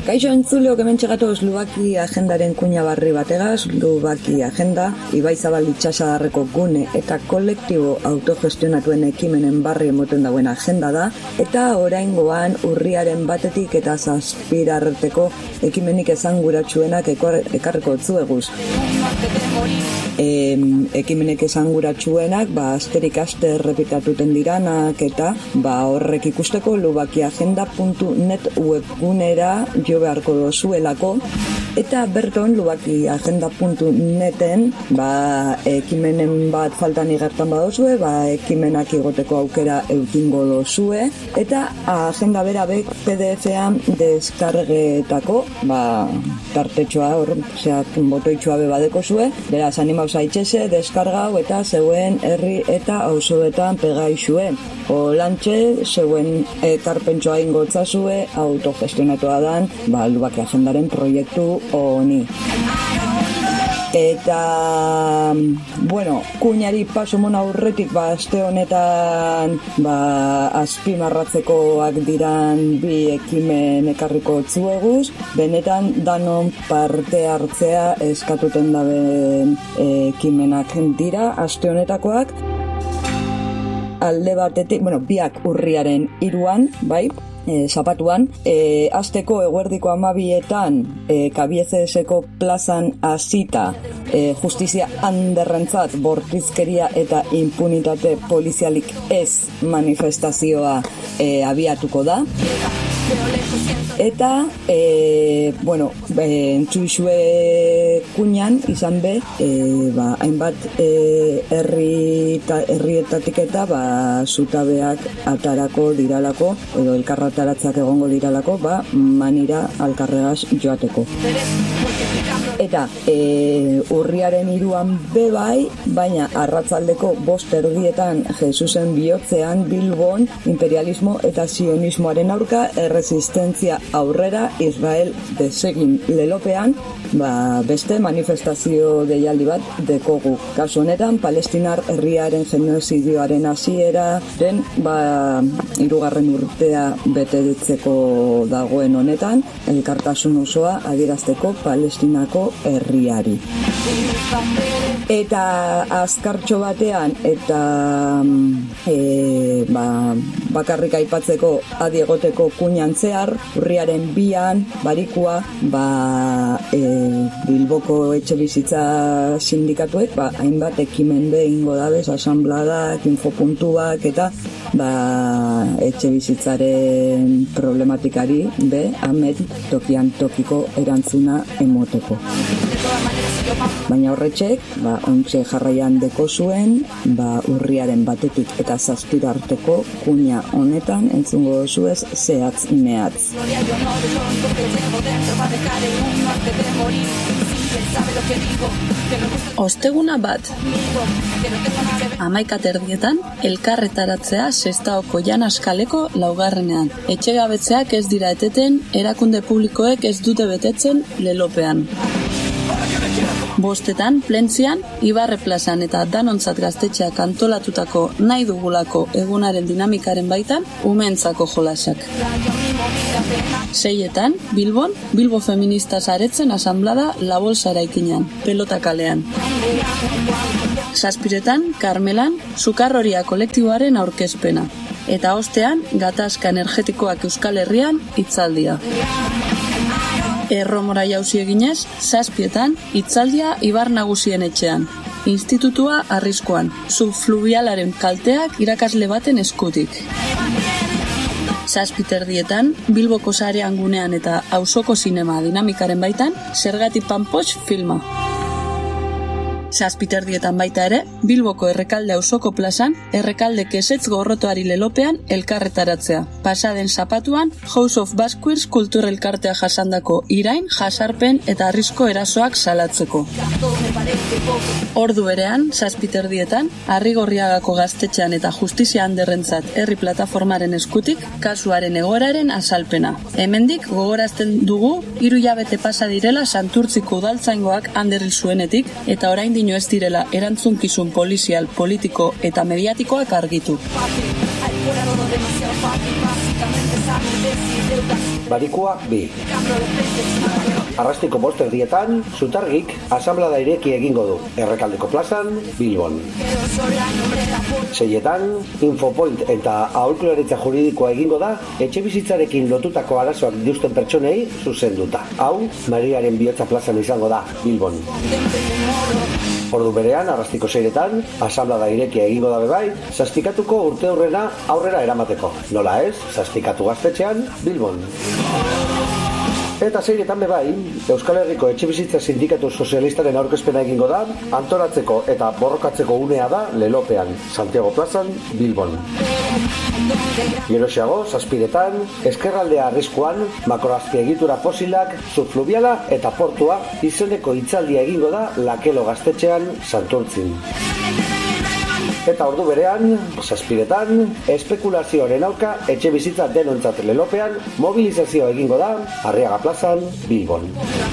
Kaixo entzuleok hementxe gatoz Lubaki agendaren kuña barri bategaz, Lubaki agenda, Ibaizabal itxasadarreko gune eta kolektibo autogestionatuen ekimenen barri emoten dauen agenda da, eta oraingoan urriaren batetik eta zazpirarteko ekimenik esanguratsuenak ekarriko zueguz. Ekimenek esanguratsuenak, asterik aste errepitatuten diranak eta horrek ikusteko lubakiagenda.net webgunera jo beharko dozuelako, eta berton lubakiagenda.neten ekimenen bat faltan igertan badozue, ekimenak igoteko aukera eukingo dozue, eta agenda bera PDF-an deskargetako tartetxoa hor, botoitxoa bebadeko zue, beraz animauz aitxese, deskargau eta zeuen herri eta auzoetan pegaixue. Olantxe, zeuen ekarpentsoa ingotzazue, autogestionatua dan, Lubaki agendaren proiektu honi. Eta, kuñari paso mona aurretik, aste honetan, azpimarratzekoak diran bi ekimen ekarriko zueguz, benetan danon parte hartzea eskatuten daben ekimenak dira, aste honetakoak, alde batetik, biak urriaren 3an, zapatuan, asteko eguerdiko 12etan Kabiezeseko plazan hasita justizia handerrentzat bortizkeria eta impunitate polizialik ez manifestazioa abiatuko da. Eta, entzuizue kuñan izan be, hainbat herrietatik eta zutabeak atarako diralako, edo elkarrataratzak egongo diralako, manira alkarregaz joateko. Eta, urriaren 3an bebai, baina arratzaldeko 5:00 Jesusen bihotzean Bilbon imperialismo eta sionismoaren aurka erresistentzia aurrera Israel desegin lelopean, beste manifestazio deialdi bat dekogu. Kasu honetan, Palestinar herriaren genozidioaren hasieraren 3. urtea betetzeko dagoen honetan, elkartasun osoa adierazteko Palestinako herriari. Eta azkartxo batean, eta bakarrik aipatzeko adiegoteko kuñan zehar, urriaren 2an, barikua, Bilboko etxe bizitza sindikatuek, hainbat ekimen behingo dabez, asanbladak, infopuntuak, eta etxe bizitzaren problematikari, amet tokian tokiko erantzuna emoteko. Baina horretxek, ontxe jarraian deko zuen, urriaren 1 eta 7 arteko kuña honetan entzungo zuez zehatz mehatz. Osteguna bat, 11:30 elkarretaratzea Sestaoko Janaskaleko 2. Etxegabetzeak ez dira eteten, erakunde publikoek ez dute betetzen lelopean. 5:00 Plentzian, Ibarre plazan eta Danontzat gaztetxeak antolatutako nahi dugulako egunaren dinamikaren baitan, umeentzako jolasak. 6:00 Bilbon, Bilbo feminista saretzen asanblada La Bolsa eraikinean, Pelota kalean. 7:00 Karmelan, Sukarroria kolektiboaren aurkezpena. Eta ostean, gatazka energetikoak Euskal Herrian hitzaldia. Erromora jauzi eginez, 7:00 hitzaldia Ibar Nagusien etxean. Institutua arriskuan, subfluvialaren kalteak irakasle baten eskutik. 7:30 Bilboko sarean gunean eta auzoko zinema dinamikaren baitan, Zergatik Panpox filma. 7:30 baita ere, Bilboko Errekalde auzoko plazan, Errekaldek ezetz gorrotoari lelopean elkarretaratzea. Pasaden zapatuan, House of Basquers kulturelkartea jasandako irain, jasarpen eta arrisko erasoak salatzeko. Ordu berean, 7:30, Arrigorriagako gaztetxean eta justizia handerrentzat herri plataformaren eskutik, kasuaren egoeraren azalpena. Hemendik gogorazten dugu, 3 hilabete pasa direla Santurtziko udaltzaingoak handerril zuenetik, eta orain ez direla erantzunkizun polizial, politiko eta mediatikoak argitu. Barikua 2. Arrastiko 5 erdietan, Zutargik asanblada ireki egingo du, Errekaldeko plazan, Bilbon. 6etan, Infopoint eta aholkularitza juridikoa egingo da, etxe bizitzarekin lotutako arazoak dituzten pertsonei zuzenduta. Hau, Mariaren Bihotza plazan izango da, Bilbon. Ordu berean, Arrastiko 6etan, asanblada irekia egingo da bebai, Sastikatuko urte aurrera eramateko. Nola ez, Sastikatu gaztetxean, Bilbon. Eta 6etan bebai, Euskal Herriko Etxebizitza Sindikatu Sozialistaren aurkezpena egingo da, antolatzeko eta borrokatzeko unea da Lelopean, Santiago plazan, Bilbon. Geroxeago, 7etan, Ezkerraldea arriskuan, makroazpiegitura fosilak, subfluviala eta portua izeneko hitzaldia egingo da Lakelo gaztetxean, Santurtzin. Eta ordu berean, 7etan, espekulazioaren aurka etxe bizitza denontzat Lelopean, mobilizazioa egingo da Arriaga plazan, Bilbon.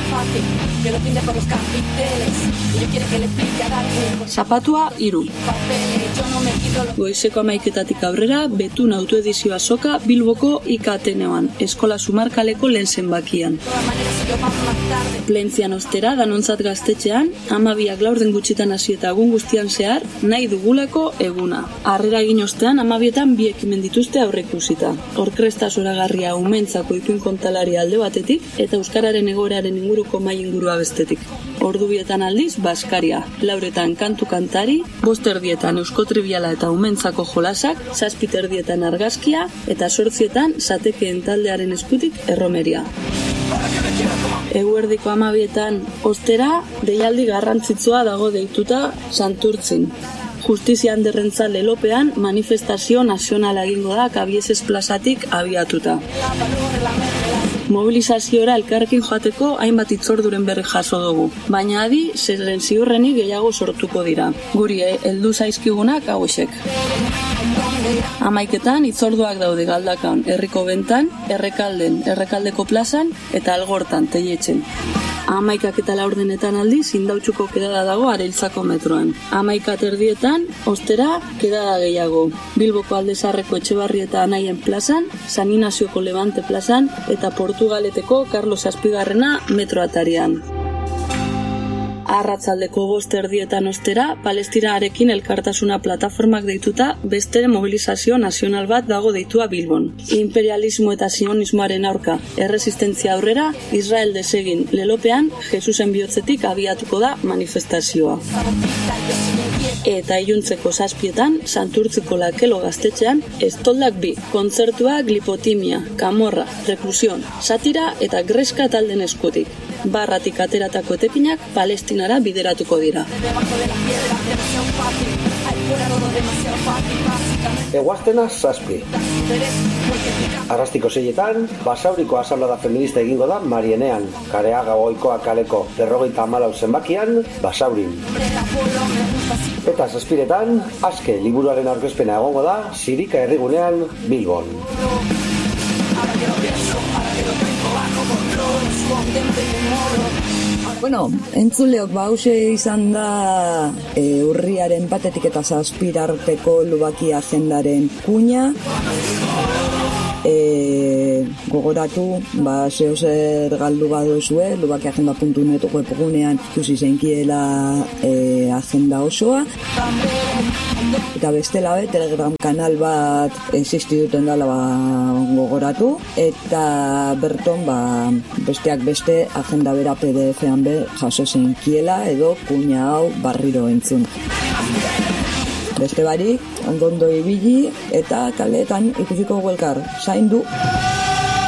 Zapatua 3. Goizeko 11:00 aurrera, Betun autoedizioa soka Bilboko IKATeneoan, Eskola Sumarkaleko lehen zenbakian. Plentzian ostera, danontzat gaztetxean, 12 laurden gutxitan hasi eta egun guztian zehar, nahi dugulako eguna. Harrera egin ostean, 12etan 2 ekimen dituzte aurreikusita. Orkresta zoragarria umentzako ipuin kontalari alde batetik, eta euskararen egoeraren inguruko mahai ingurua bestetik. Ordu 2etan aldiz, Baskaria, 4etan kantu kantari, 5 euskotribiala eta umentzako jolasak, 7 argazkia, eta 8etan zatekeen taldearen eskutik erromeria. Eguerdiko 12etan ostera, deialdi garrantzitsua dago deituta Santurtzin. Justizia handerrentza Lelopean manifestazio nazionala egingo da Kabiezes plazatik abiatuta. Mobilizaziora elkarrekin joateko hainbat hitzorduren berri jaso dugu, baina adi zeren ziurrenik gehiago sortuko dira. Guri heldu zaizkigunak hauexek. 11etan hitzorduak daude Galdakan, Herriko Bentan, Errekalden, Errekaldeko plazan eta Algortan, Teietxen. 11:04 aldiz, Indautxuko kedada dago Areiltzako metroan. 11:30 ostera, kedada gehiago. Bilboko Aldezarreko Etxebarrieta Anaien plazan, San Inazioko Levante plazan eta Portugaleteko Carlos Zazpigarrena metroatarian. Arratsaldeko 5:30 ostera, Palestinarekin elkartasuna plataformak deituta beste mobilizazio nazional bat dago deitua Bilbon. Imperialismo eta sionismoaren aurka erresistentzia aurrera, Israel desegin Lelopean, Jesusen bihotzetik abiatuko da manifestazioa. Eta iluntzeko 7etan, Santurtziko Lakelo gaztetxean, Estoldak 2, kontzertua Glipotimia, Kamorra, Reklusion, Satira eta Greska talden eskutik. Barratik ateratako etekinak Palestinara bideratuko dira. Eguaztena 7. Arrastiko 6etan, Basauriko asanblada feminista egingo da Marienean, Kareaga Goikoa kaleko 54 zenbakian, Basaurin. Eta 7etan, Azke liburuaren aurkezpena egongo da Sirika herrigunean, Bilbon. Bueno, entzuleok hause izan da urriaren 1 eta 7 arteko Lubaki agendaren kuña. Gogoratu, zeo zer galdu badozue, lubakiagenda.net webgunean ikusi zeinkiela agenda osoa. Eta bestela Telegram kanal bat existituten dela gogoratu. Eta berton besteak beste agenda bera PDF-an jaso zeinkiela edo kuña hau barriro entzun. Beste barik, ondo ibili eta kaleetan ikusiko elkar. Zaindu!